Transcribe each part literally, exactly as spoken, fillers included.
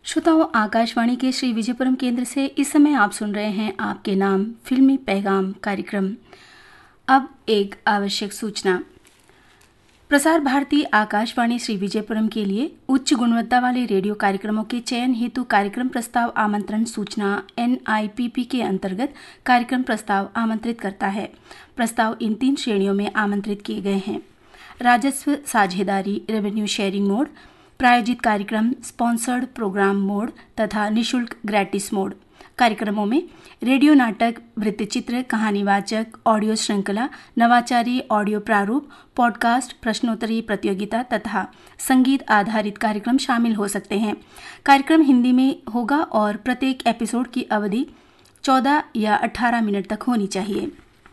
श्रोताओं, आकाशवाणी के श्री विजयपुरम केंद्र से इस समय आप सुन रहे हैं आपके नाम फिल्मी पैगाम कार्यक्रम। अब एक आवश्यक सूचना। प्रसार भारती आकाशवाणी श्री विजयपुरम के लिए उच्च गुणवत्ता वाले रेडियो कार्यक्रमों के चयन हेतु कार्यक्रम प्रस्ताव आमंत्रण सूचना एन आई पी पी के अंतर्गत कार्यक्रम प्रस्ताव आमंत्रित करता है। प्रस्ताव इन तीन श्रेणियों में आमंत्रित किए गए हैं: राजस्व साझेदारी रेवेन्यू शेयरिंग मोड, प्रायोजित कार्यक्रम स्पॉन्सर्ड प्रोग्राम मोड तथा निशुल्क ग्रैटिस मोड। कार्यक्रमों में रेडियो नाटक, वृत्तचित्र, कहानीवाचक, ऑडियो श्रृंखला, नवाचारी ऑडियो प्रारूप, पॉडकास्ट, प्रश्नोत्तरी प्रतियोगिता तथा संगीत आधारित कार्यक्रम शामिल हो सकते हैं। कार्यक्रम हिंदी में होगा और प्रत्येक एपिसोड की अवधि चौदह या अठारह मिनट तक होनी चाहिए।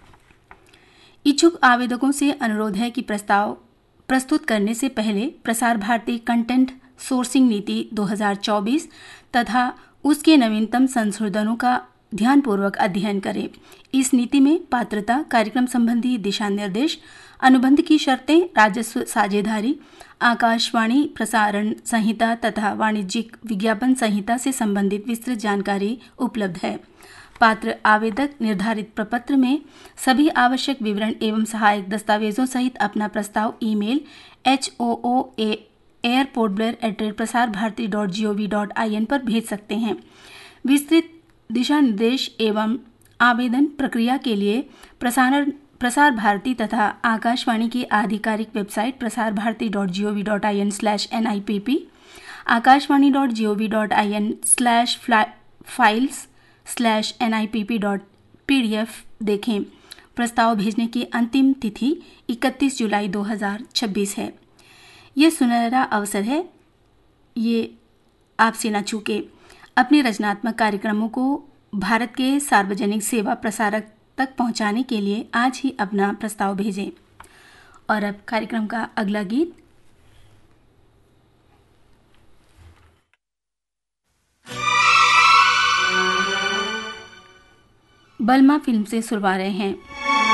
इच्छुक आवेदकों से अनुरोध है कि प्रस्ताव प्रस्तुत करने से पहले प्रसार भारती कंटेंट सोर्सिंग नीति दो हज़ार चौबीस तथा उसके नवीनतम संशोधनों का ध्यानपूर्वक अध्ययन करें। इस नीति में पात्रता, कार्यक्रम संबंधी दिशा निर्देश, अनुबंध की शर्तें, राजस्व साझेदारी, आकाशवाणी प्रसारण संहिता तथा वाणिज्यिक विज्ञापन संहिता से संबंधित विस्तृत जानकारी उपलब्ध है। पात्र आवेदक निर्धारित प्रपत्र में सभी आवश्यक विवरण एवं सहायक दस्तावेजों सहित अपना प्रस्ताव email H O O A airport Blair eight Prasar Bharati dot G O V dot I N पर भेज सकते हैं। विस्तृत दिशा निर्देश एवं आवेदन प्रक्रिया के लिए प्रसारण प्रसार भारती तथा आकाशवाणी की आधिकारिक website Prasar Bharati dot G O V dot I N slash N I P P, Akashvani dot G O V dot I N slash files slash N I P P dot P D F देखें। प्रस्ताव भेजने की अंतिम तिथि इकतीस जुलाई दो हज़ार छब्बीस है। ये सुनहरा अवसर है, ये आपसे न चूके। अपने रचनात्मक कार्यक्रमों को भारत के सार्वजनिक सेवा प्रसारक तक पहुंचाने के लिए आज ही अपना प्रस्ताव भेजें। और अब कार्यक्रम का अगला गीत। बलमा फिल्म से सुनवा रहे हैं।